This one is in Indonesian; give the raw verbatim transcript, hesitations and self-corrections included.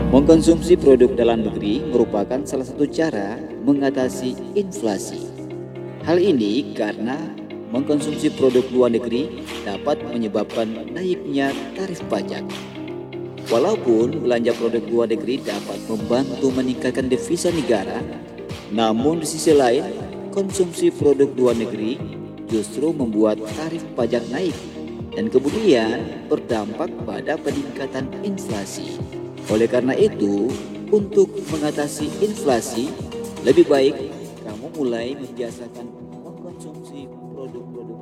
Mengkonsumsi produk dalam negeri merupakan salah satu cara mengatasi inflasi. Hal ini karena mengkonsumsi produk luar negeri dapat menyebabkan naiknya tarif pajak. Walaupun belanja produk luar negeri dapat membantu meningkatkan devisa negara, namun di sisi lain, konsumsi produk luar negeri justru membuat tarif pajak naik dan kemudian berdampak pada peningkatan inflasi. Oleh karena itu, untuk mengatasi inflasi, lebih baik kamu mulai membiasakan mengkonsumsi produk-produk